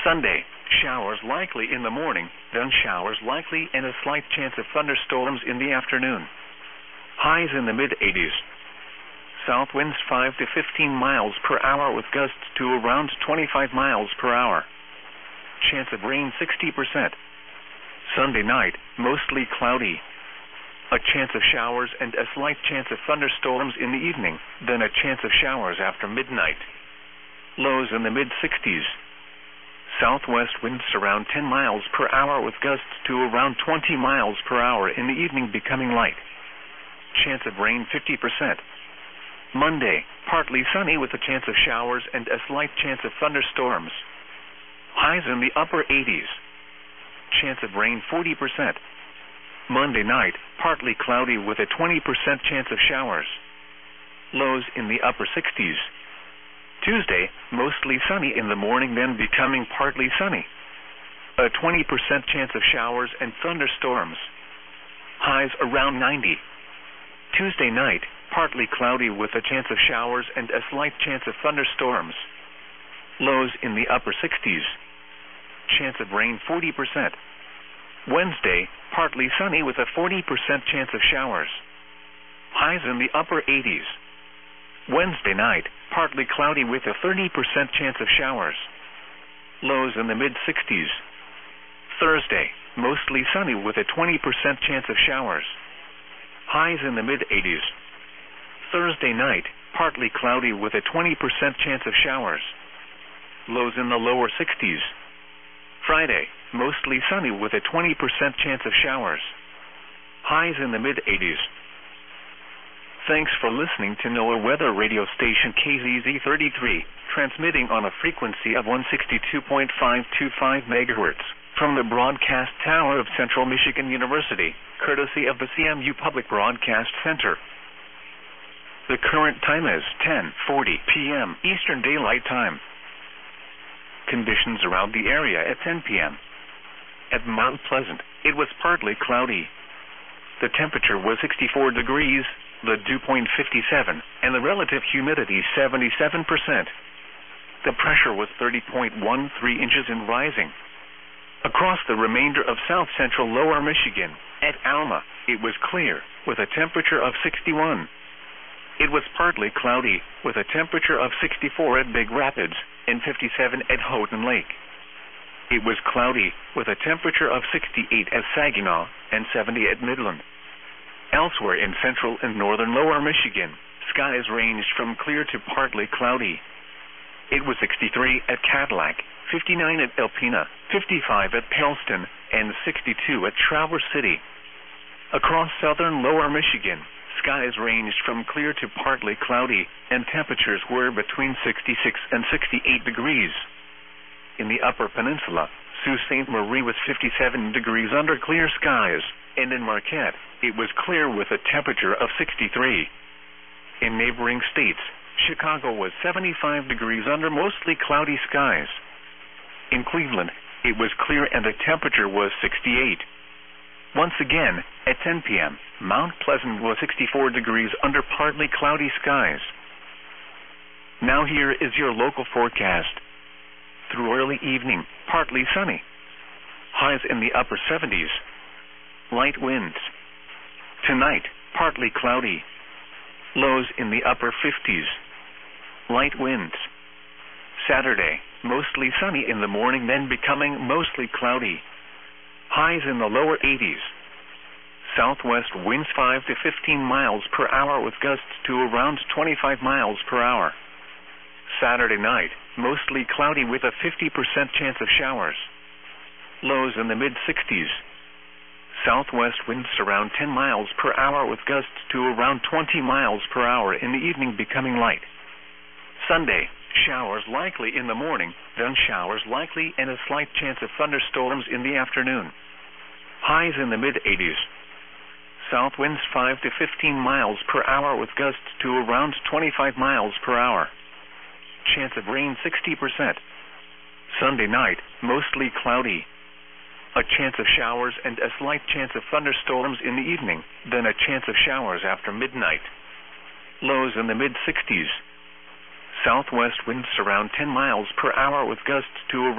Sunday, showers likely in the morning, then showers likely and a slight chance of thunderstorms in the afternoon. Highs in the mid-80s. South winds 5 to 15 miles per hour with gusts to around 25 miles per hour. Chance of rain 60%. Sunday night, mostly cloudy. A chance of showers and a slight chance of thunderstorms in the evening, then a chance of showers after midnight. Lows in the mid-60s. Southwest winds around 10 miles per hour with gusts to around 20 miles per hour in the evening becoming light. Chance of rain 50%. Monday, partly sunny with a chance of showers and a slight chance of thunderstorms. Highs in the upper 80s. Chance of rain 40%. Monday night, partly cloudy with a 20% chance of showers. Lows in the upper 60s. Tuesday, mostly sunny in the morning, then becoming partly sunny. A 20% chance of showers and thunderstorms. Highs around 90. Tuesday night, partly cloudy with a chance of showers and a slight chance of thunderstorms. Lows in the upper 60s. Chance of rain 40%. Wednesday, partly sunny with a 40% chance of showers. Highs in the upper 80s. Wednesday night, partly cloudy with a 30% chance of showers. Lows in the mid-60s. Thursday, mostly sunny with a 20% chance of showers. Highs in the mid-80s. Thursday night, partly cloudy with a 20% chance of showers. Lows in the lower 60s. Friday, mostly sunny with a 20% chance of showers. Highs in the mid-80s. Thanks for listening to NOAA Weather Radio Station KZZ33, transmitting on a frequency of 162.525 MHz from the broadcast tower of Central Michigan University, courtesy of the CMU Public Broadcast Center. The current time is 10:40 p.m. Eastern Daylight Time. Conditions around the area at 10 p.m. At Mount Pleasant, it was partly cloudy. The temperature was 64 degrees, the dew point 57, and the relative humidity 77%. The pressure was 30.13 inches and rising. Across the remainder of south-central lower Michigan, at Alma, it was clear, with a temperature of 61. It was partly cloudy, with a temperature of 64 at Big Rapids, and 57 at Houghton Lake. It was cloudy, with a temperature of 68 at Saginaw, and 70 at Midland. Elsewhere in central and northern lower Michigan, skies ranged from clear to partly cloudy. It was 63 at Cadillac, 59 at Alpena, 55 at Pellston, and 62 at Traverse City. Across southern lower Michigan, skies ranged from clear to partly cloudy, and temperatures were between 66 and 68 degrees. In the upper peninsula, Sault Ste. Marie was 57 degrees under clear skies, and in Marquette, it was clear with a temperature of 63. In neighboring states, Chicago was 75 degrees under mostly cloudy skies. In Cleveland, it was clear and the temperature was 68. Once again, at 10 p.m., Mount Pleasant was 64 degrees under partly cloudy skies. Now here is your local forecast. Through early evening, partly sunny. Highs in the upper 70s. Light winds. Tonight, partly cloudy. Lows in the upper 50s. Light winds. Saturday, mostly sunny in the morning, then becoming mostly cloudy. Highs in the lower 80s. Southwest winds 5 to 15 miles per hour with gusts to around 25 miles per hour. Saturday night, mostly cloudy with a 50% chance of showers. Lows in the mid-60s. Southwest winds around 10 miles per hour with gusts to around 20 miles per hour in the evening becoming light. Sunday, showers likely in the morning, then showers likely and a slight chance of thunderstorms in the afternoon. Highs in the mid-80s. South winds 5 to 15 miles per hour with gusts to around 25 miles per hour. Chance of rain 60%. Sunday night, mostly cloudy. A chance of showers and a slight chance of thunderstorms in the evening, then a chance of showers after midnight. Lows in the mid-60s. Southwest winds around 10 miles per hour with gusts to around